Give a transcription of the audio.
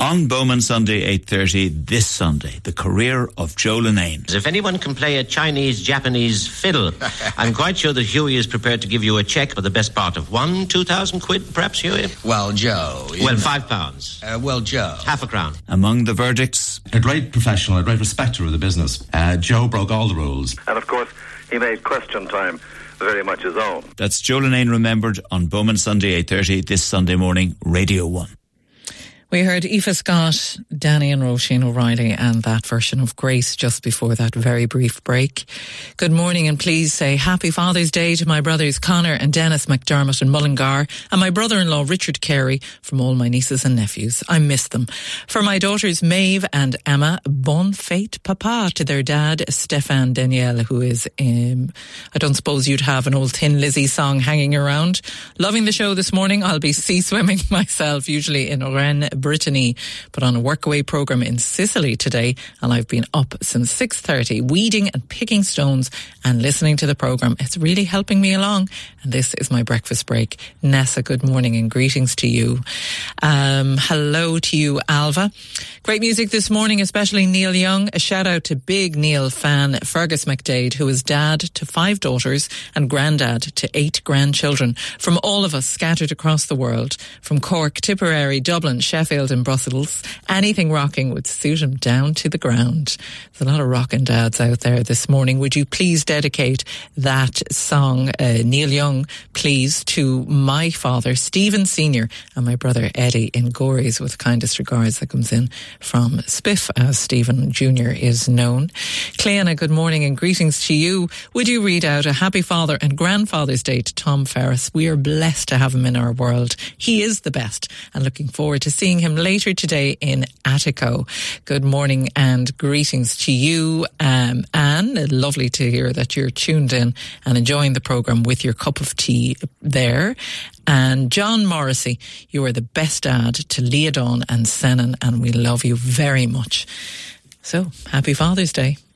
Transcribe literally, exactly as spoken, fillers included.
On Bowman Sunday, eight thirty, this Sunday, the career of Joe Linnane. If anyone can play a Chinese-Japanese fiddle, I'm quite sure that Huey is prepared to give you a cheque for the best part of one, two thousand quid, perhaps, Huey? Well, Joe... Well, five pounds. Uh, well, Joe... Half a crown. Among the verdicts... A great professional, a great respecter of the business. Uh, Joe broke all the rules. And, of course, he made Question Time very much his own. That's Joe Linnane remembered on Bowman Sunday, eight thirty, this Sunday morning, Radio one. We heard Aoife Scott, Danny and Roisin O'Reilly and that version of Grace just before that very brief break. Good morning, and please say Happy Father's Day to my brothers Connor and Dennis McDermott in Mullingar, and my brother-in-law Richard Carey, from all my nieces and nephews. I miss them. For my daughters Maeve and Emma, bon fête papa to their dad Stefan Danielle, who is, um, I don't suppose you'd have an old Thin Lizzy song hanging around. Loving the show this morning. I'll be sea swimming myself, usually in Oran, Brittany, but on a workaway programme in Sicily today, and I've been up since six thirty weeding and picking stones and listening to the programme. It's really helping me along, and this is my breakfast break. Nessa, good morning and greetings to you. Um, hello to you, Alva. Great music this morning, especially Neil Young. A shout out to big Neil fan Fergus McDade, who is dad to five daughters and granddad to eight grandchildren, from all of us scattered across the world, from Cork, Tipperary, Dublin, Sheffield and Brussels. Anything rocking would suit him down to the ground. There's a lot of rockin' dads out there this morning. Would you please dedicate that song, uh, Neil Young, please, to my father, Stephen Senior, and my brother Eddie in Gories, with kindest regards. That comes in from Spiff, as Stephen Junior is known. Cleana, good morning and greetings to you. Would you read out a happy Father and Grandfather's Day to Tom Ferris? We are blessed to have him in our world. He is the best, and looking forward to seeing him later today in Attico. Good morning and greetings to you, um, Anne. Lovely to hear that you're tuned in and enjoying the programme with your cup of tea there. And John Morrissey, you are the best dad to Leah Dawn and Senan, and we love you very much. So, happy Father's Day.